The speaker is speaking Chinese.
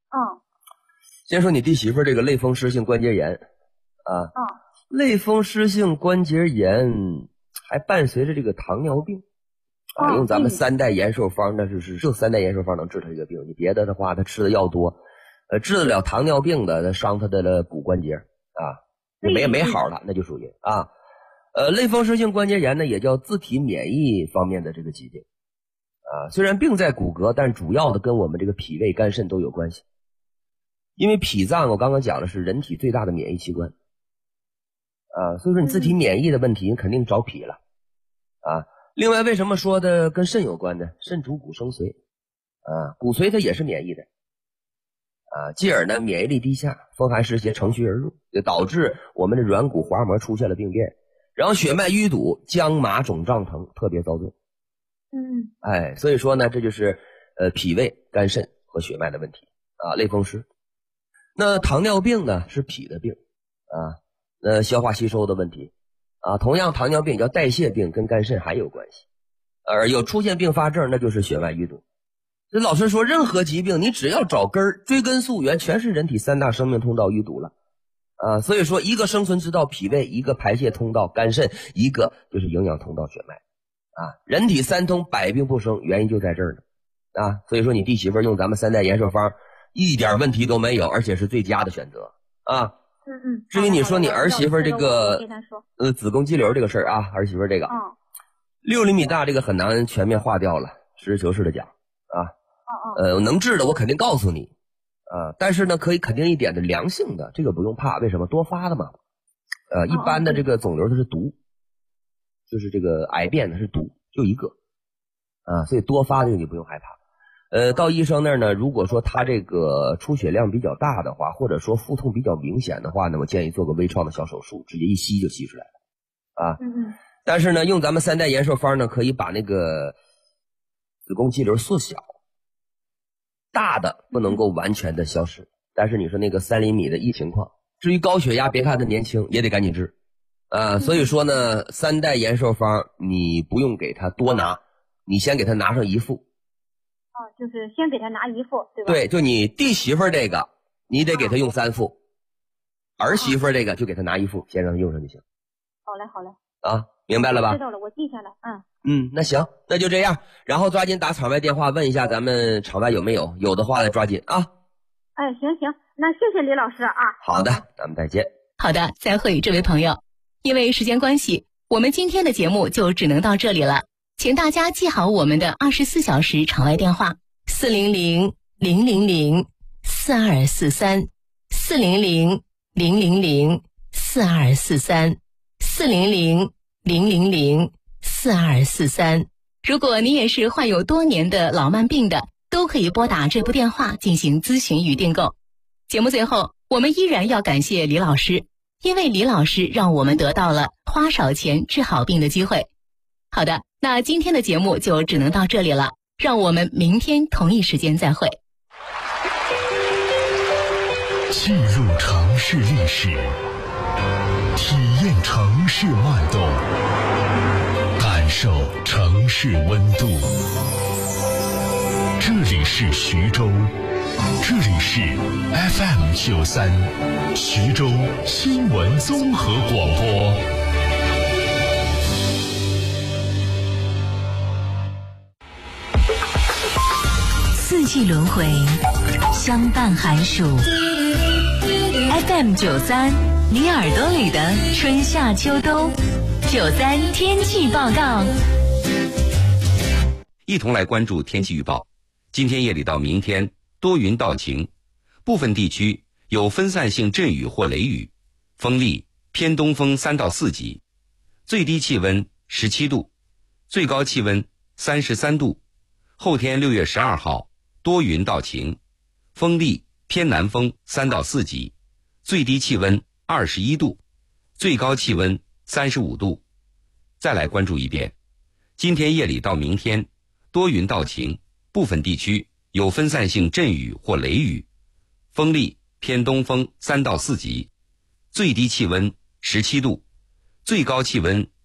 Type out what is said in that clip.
嗯。 先说你弟媳妇这个类风湿性关节炎啊，类风湿性关节炎还伴随着这个糖尿病啊，用咱们3代延寿方，那是只有3代延寿方能治他这个病，你别的话他吃的药多，治得了糖尿病的，伤他的骨关节啊，没好了，那就属于啊。类风湿性关节炎呢，也叫自体免疫方面的这个疾病啊。虽然病在骨骼，但主要的跟我们这个脾胃肝肾都有关系。因为脾脏我刚刚讲的是人体最大的免疫器官啊，所以说你自体免疫的问题，你肯定找脾了啊。另外为什么说的跟肾有关呢？肾主骨生髓啊，骨髓它也是免疫的啊，继而呢免疫力低下，风寒湿邪乘虚而入，就导致我们的软骨滑膜出现了病变，然后血脉淤堵、僵麻肿胀疼，特别遭罪。所以说呢，这就是脾胃肝肾和血脉的问题啊，类风湿。那糖尿病呢是脾的病啊，消化吸收的问题啊，同样糖尿病叫代谢病，跟肝肾还有关系，而有出现并发症，那就是血脉淤堵。这老师说，任何疾病你只要找根儿，追根溯源，全是人体3大生命通道淤堵了啊。所以说，一个生存之道脾胃，一个排泄通道肝肾，一个就是营养通道血脉啊。人体3通，百病不生，原因就在这儿呢啊。所以说，你弟媳妇用咱们3代延寿方，一点问题都没有，而且是最佳的选择啊。至于你说你儿媳妇这个子宫肌瘤这个事儿啊，儿媳妇这个6厘米大，这个很难全面化掉了，实事求是的讲啊。能治的我肯定告诉你啊，但是呢可以肯定一点的，良性的这个不用怕，为什么？多发的嘛。一般的这个肿瘤它是毒，就是这个癌变它是毒，就一个啊，所以多发的你不用害怕。到医生那儿呢，如果说他这个出血量比较大的话，或者说腹痛比较明显的话呢，我建议做个微创的小手术，直接一吸就吸出来了啊。但是呢，用咱们3代延寿方呢，可以把那个子宫肌瘤缩小，大的不能够完全的消失。但是你说那个3厘米的情况，至于高血压，别看他年轻，也得赶紧治啊。所以说呢，3代延寿方你不用给他多拿，你先给他拿上一副。 就是先给他拿一副，对吧？ 对，就你弟媳妇这个，你得给他用3副，儿媳妇这个就给他拿一副，先让他用上就行。 好嘞。 啊，明白了吧？ 知道了，我记下来。 那行，那就这样，然后抓紧打场外电话问一下咱们场外有没有，有的话再抓紧啊。 行，那谢谢李老师啊。 好的，咱们再见。 好的，再会，这位朋友。因为时间关系，我们今天的节目就只能到这里了。请大家记好我们的24小时场外电话400-000-4243，400-000-4243。如果你也是患有多年的老慢病的，都可以拨打这部电话进行咨询与订购。节目最后，我们依然要感谢李老师，因为李老师让我们得到了花少钱治好病的机会。好的，那今天的节目就只能到这里了，让我们明天同一时间再会。 进入城市历史，体验城市脉动，感受城市温度。这里是徐州，这里是 FM93 徐州新闻综合广播。 四季轮回，相伴寒暑。FM93，你耳朵里的春夏秋冬。93天气报告。 一同来关注天气预报。今天夜里到明天多云到晴，部分地区有分散性阵雨或雷雨，风力偏东风3到4级，最低气温17度，最高气温33度。后天6月12号多云到晴，风力偏南风3到4级，最低气温21度，最高气温35度。再来关注一遍，今天夜里到明天多云到晴，部分地区有分散性阵雨或雷雨，风力偏东风3到4级，最低气温17度，最高气温